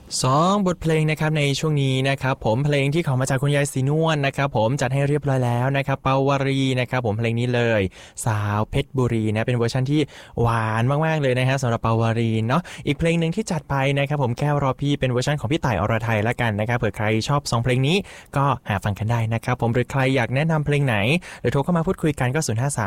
2 บทเพลงนะครับในช่วงนี้นะครับผมเพลงที่ขอมาจากคุณยายศรีนวลนะครับผมจัดให้เรียบร้อยแล้วนะครับเปาวรีนะครับผมเพลงนี้เลยสาวเพชรบุรีนะเป็นเวอร์ชันที่หวานมากๆเลยนะฮะสำหรับเปาวรีเนาะอีกเพลงหนึ่งที่จัดไปนะครับผมแก้วรอพี่เป็นเวอร์ชันของพี่ต่ายอรไทยละกันนะครับเผื่อใครชอบ2เพลงนี้ก็หาฟังกันได้นะครับผมหรือใครอยากแนะนำเพลงไหนหรือโทรเข้ามาพูดคุยกันก็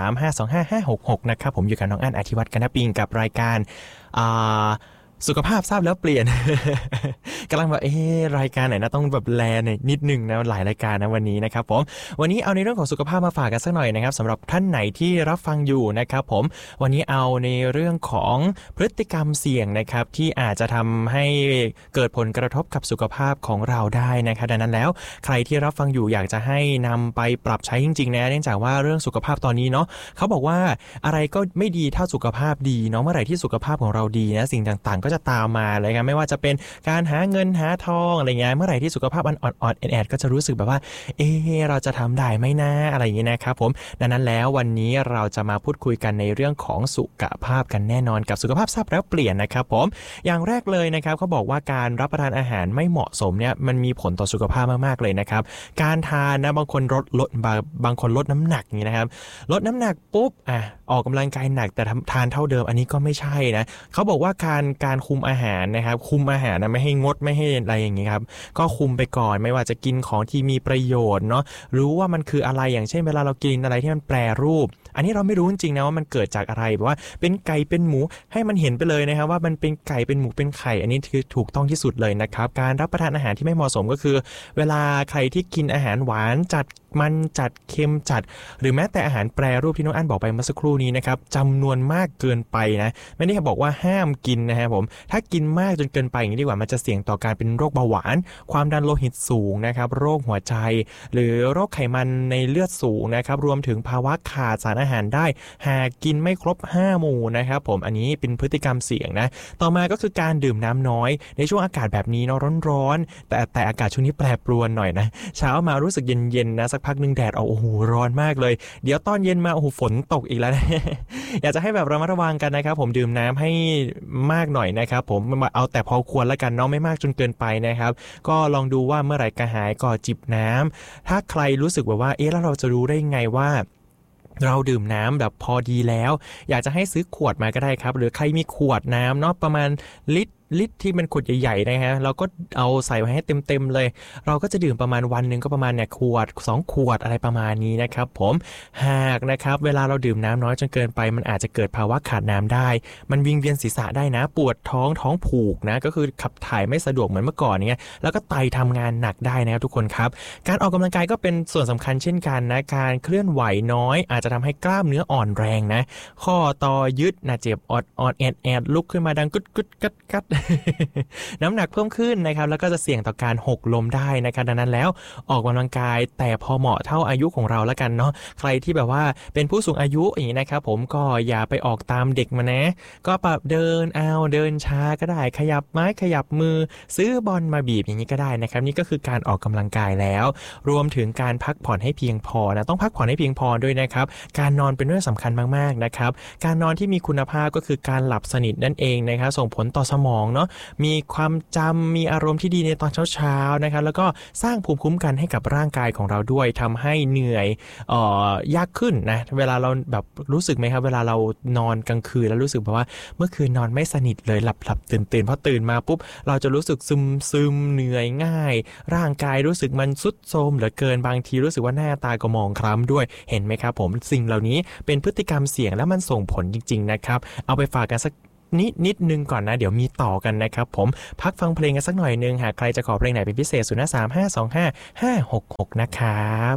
0535255566นะครับผมอยู่กับน้องอั้นอธิวัฒน์กนปิงกับรายการอ่าสุขภาพทราบแล้วเปลี่ยน กำลังแบบรายการไหนนะต้องแบบแลหน่อยนิดนึงนะหลายรายการนะวันนี้นะครับผมวันนี้เอาในเรื่องของสุขภาพมาฝากกันสักหน่อยนะครับสำหรับท่านไหนที่รับฟังอยู่นะครับผมวันนี้เอาในเรื่องของพฤติกรรมเสี่ยงนะครับที่อาจจะทำให้เกิดผลกระทบกับสุขภาพของเราได้นะครับดังนั้นแล้วใครที่รับฟังอยู่อยากจะให้นำไปปรับใช้จริงๆนะเนื่องจากว่าเรื่องสุขภาพตอนนี้เนาะเขาบอกว่าอะไรก็ไม่ดีเท่าสุขภาพดีเนาะเมื่อไหร่ที่สุขภาพของเราดีนะสิ่งต่างๆก็จะตามมาเลยครับไม่ว่าจะเป็นการหาเงินหาทองอะไรเงี้ยเมื่อไหร่ที่สุขภาพมันอ่อนๆแอดๆก็จะรู้สึกแบบว่าเราจะทำได้ไหมนะอะไรอย่างเงี้ยนะครับผมดังนั้นแล้ววันนี้เราจะมาพูดคุยกันในเรื่องของสุขภาพกันแน่นอนกับสุขภาพทราบแล้วเปลี่ยนนะครับผมอย่างแรกเลยนะครับเขาบอกว่าการรับประทานอาหารไม่เหมาะสมเนี่ยมันมีผลต่อสุขภาพมากๆเลยนะครับการทานนะบางคนบางคนลดน้ำหนักอย่างนี้นะครับลดน้ำหนักปุ๊บออกกำลังกายหนักแต่ทานเท่าเดิมอันนี้ก็ไม่ใช่นะเขาบอกว่าการคุมอาหารนะครับคุมอาหารนะไม่ให้งดไม่ให้อะไรอย่างงี้ครับก็คุมไปก่อนไม่ว่าจะกินของที่มีประโยชน์เนาะรู้ว่ามันคืออะไรอย่างเช่นเวลาเรากินอะไรที่มันแปรรูปอันนี้เราไม่รู้จริงๆนะว่ามันเกิดจากอะไรแบบว่าเป็นไก่เป็นหมูให้มันเห็นไปเลยนะครับว่ามันเป็นไก่เป็นหมูเป็นไข่อันนี้คือถูกต้องที่สุดเลยนะครับการรับประทานอาหารที่ไม่เหมาะสมก็คือเวลาใครที่กินอาหารหวานจัดมันจัดเค็มจัดหรือแม้แต่อาหารแปรรูปที่น้องอั้นบอกไปเมื่อสักครู่นี้นะครับจำนวนมากเกินไปนะไม่ได้บอกว่าห้ามกินนะครับผมถ้ากินมากจนเกินไปอย่างนี้ดีกว่ามันจะเสี่ยงต่อการเป็นโรคเบาหวานความดันโลหิตสูงนะครับโรคหัวใจหรือโรคไขมันในเลือดสูงนะครับรวมถึงภาวะขาดสารอาหารได้หากกินไม่ครบ5หมู่นะครับผมอันนี้เป็นพฤติกรรมเสี่ยงนะต่อมาก็คือการดื่มน้ำน้อยในช่วงอากาศแบบนี้เนาะร้อนๆแต่อากาศช่วงนี้แปรปรวนหน่อยนะเช้ามารู้สึกเย็นๆนะสักพักนึงแดดออกโอ้โหร้อนมากเลยเดี๋ยวตอนเย็นมาโอ้โหฝนตกอีกแล้วนะ อยากจะให้แบบระมัดระวังกันนะครับผมดื่มน้ำให้มากหน่อยนะครับผมเอาแต่พอควรแล้วกันเนาะไม่มากจนเกินไปนะครับก็ลองดูว่าเมื่อไหร่กระหายก็จิบน้ำถ้าใครรู้สึกแบบว่าแล้วเราจะรู้ได้ไงว่าเราดื่มน้ำแบบพอดีแล้วอยากจะให้ซื้อขวดมาก็ได้ครับหรือใครมีขวดน้ำเนาะประมาณลิตรที่เป็นขวดใหญ่ๆนะฮะเราก็เอาใส่ไว้ให้เต็มๆเลยเราก็จะดื่มประมาณวันนึงก็ประมาณเนี่ยขวด2ขวดอะไรประมาณนี้นะครับผมหากนะครับเวลาเราดื่มน้ำน้อยจนเกินไปมันอาจจะเกิดภาวะขาดน้ำได้มันวิงเวียนศีรษะได้นะปวดท้องผูกนะก็คือขับถ่ายไม่สะดวกเหมือนเมื่อก่อนเนี่ยแล้วก็ไตทำงานหนักได้นะครับทุกคนครับการออกกำลังกายก็เป็นส่วนสำคัญเช่นกันนะการเคลื่อนไหวน้อยอาจจะทำให้กล้ามเนื้ออ่อนแรงนะข้อต่อยึดนะเจ็บอดแอดลุกขึ้นมาดังกึดกัด น้ำหนักเพิ่มขึ้นนะครับแล้วก็จะเสี่ยงต่อการหกล้มได้นะครับดังนั้นแล้วออกกำลังกายแต่พอเหมาะเท่าอายุของเราแล้วกันเนาะใครที่แบบว่าเป็นผู้สูงอายุอย่างนี้นะครับผมก็อย่าไปออกตามเด็กมานะก็ปรับเดินช้าก็ได้ขยับไม้ขยับมือซื้อบอลมาบีบอย่างนี้ก็ได้นะครับนี่ก็คือการออกกำลังกายแล้วรวมถึงการพักผ่อนให้เพียงพอนะต้องพักผ่อนให้เพียงพอด้วยนะครับการนอนเป็นเรื่องสำคัญมากๆนะครับการนอนที่มีคุณภาพก็คือการหลับสนิทนั่นเองนะครับส่งผลต่อสมองเนาะมีความจำมีอารมณ์ที่ดีในตอนเช้าๆนะครับแล้วก็สร้างภูมิคุ้มกันให้กับร่างกายของเราด้วยทำให้เหนื่อยยากขึ้นนะเวลาเราแบบรู้สึกไหมครับเวลาเรานอนกลางคืนแล้วรู้สึกแบบว่าเมื่อคืนนอนไม่สนิทเลยหลับตื่นพอตื่นมาปุ๊บเราจะรู้สึกซึมเหนื่อยง่ายร่างกายรู้สึกมันทรุดโทรมเหลือเกินบางทีรู้สึกว่าหน้าตาก็มองคล้ำด้วยเห็นไหมครับผมสิ่งเหล่านี้เป็นพฤติกรรมเสี่ยงและมันส่งผลจริงๆนะครับเอาไปฝากกันสักนิดนึงก่อนนะเดี๋ยวมีต่อกันนะครับผมพักฟังเพลงกันสักหน่อยนึงหากใครจะขอเพลงไหนเป็นพิเศษ0535255566นะครับ